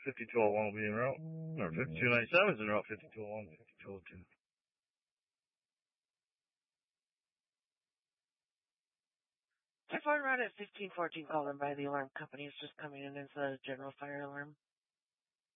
5201 will be en route. Or 5297 is en route. 5201, 5202. Type 1 route at 1514 called in by the alarm company is just coming in as a general fire alarm.